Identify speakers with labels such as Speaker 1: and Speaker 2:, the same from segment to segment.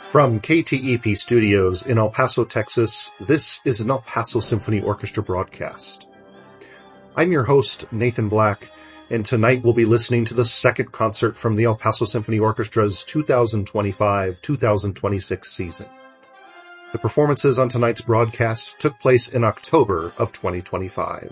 Speaker 1: From KTEP Studios in El Paso, Texas, this is an El Paso Symphony Orchestra broadcast. I'm your host, Nathan Black, and tonight we'll be listening to the second concert from the El Paso Symphony Orchestra's 2025-2026 season. The performances on tonight's broadcast took place in October of 2025.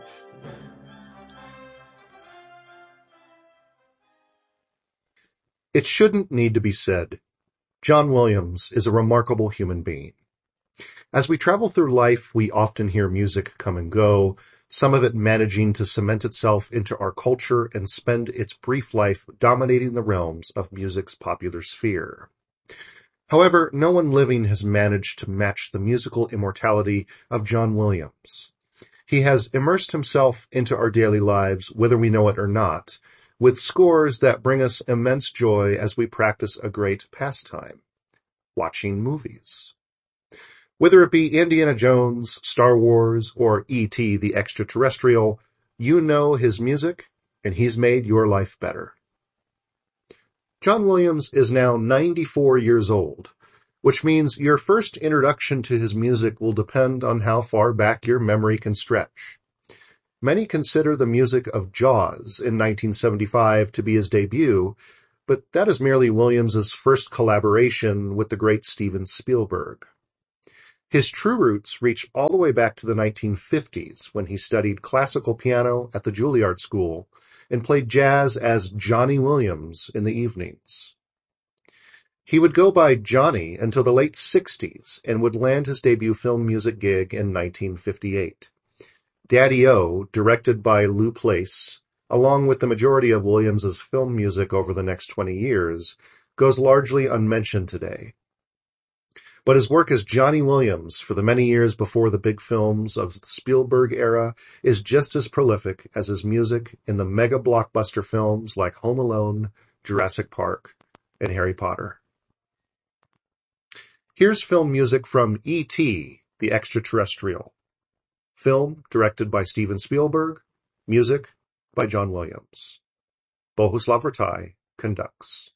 Speaker 1: It shouldn't need to be said. John Williams is a remarkable human being. As we travel through life, we often hear music come and go, some of it managing to cement itself into our culture and spend its brief life dominating the realms of music's popular sphere. However, no one living has managed to match the musical immortality of John Williams. He has immersed himself into our daily lives, whether we know it or not, with scores that bring us immense joy as we practice a great pastime, watching movies. Whether it be Indiana Jones, Star Wars, or E.T. the Extraterrestrial, you know his music, and he's made your life better. John Williams is now 94 years old, which means your first introduction to his music will depend on how far back your memory can stretch. Many consider the music of Jaws in 1975 to be his debut, but that is merely Williams's first collaboration with the great Steven Spielberg. His true roots reach all the way back to the 1950s when he studied classical piano at the Juilliard School and played jazz as Johnny Williams in the evenings. He would go by Johnny until the late 60s and would land his debut film music gig in 1958. Daddy-O, directed by Lou Place, along with the majority of Williams's film music over the next 20 years, goes largely unmentioned today. But his work as Johnny Williams for the many years before the big films of the Spielberg era is just as prolific as his music in the mega blockbuster films like Home Alone, Jurassic Park, and Harry Potter. Here's film music from E.T. the Extraterrestrial. Film directed by Steven Spielberg, music by John Williams. Bohuslav Rataj conducts.